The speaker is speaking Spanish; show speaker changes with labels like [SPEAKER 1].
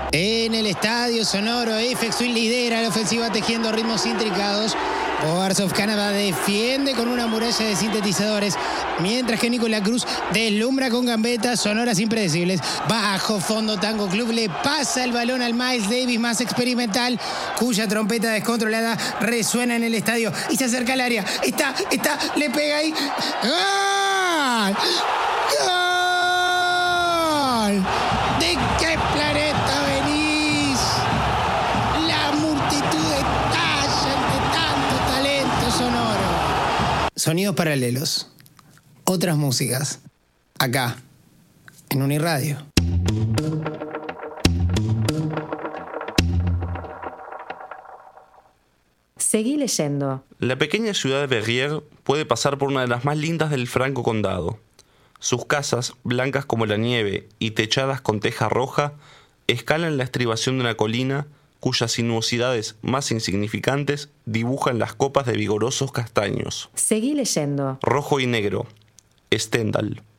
[SPEAKER 1] En el estadio sonoro, FX Twin lidera la ofensiva tejiendo ritmos intricados. Boards of Canada defiende con una muralla de sintetizadores, mientras que Nicolás Cruz deslumbra con gambetas sonoras impredecibles. Bajo fondo, Tango Club le pasa el balón al Miles Davis más experimental, cuya trompeta descontrolada resuena en el estadio y se acerca al área. Está, le pega ahí. ¡Gol! ¡Gol! ¿De qué planeta venís? La multitud estalla entre tanto talento sonoro. Sonidos paralelos. Otras músicas. Acá, en Uniradio.
[SPEAKER 2] Seguí leyendo.
[SPEAKER 3] La pequeña ciudad de Verrières puede pasar por una de las más lindas del Franco Condado. Sus casas, blancas como la nieve y techadas con teja roja, escalan la estribación de una colina cuyas sinuosidades más insignificantes dibujan las copas de vigorosos castaños.
[SPEAKER 2] Seguí leyendo.
[SPEAKER 3] Rojo y negro. Stendhal.